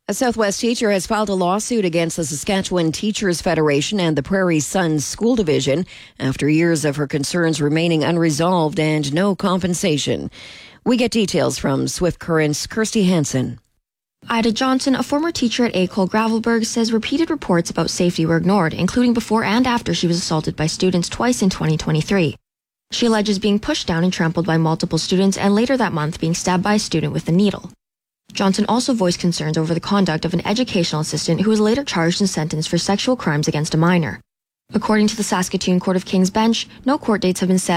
A Southwest teacher has filed a lawsuit against the Saskatchewan Teachers Federation and the Prairie Sun School Division after years of her concerns remaining unresolved and no compensation. We get details from Swift Current's Kirsty Hansen. Ida Johnson, a former teacher at École Gravelbourg, says repeated reports about safety were ignored, including before and after she was assaulted by students twice in 2023. She alleges being pushed down and trampled by multiple students and later that month being stabbed by a student with a needle. Johnson also voiced concerns over the conduct of an educational assistant who was later charged and sentenced for sexual crimes against a minor. According to the Saskatoon Court of King's Bench, no court dates have been set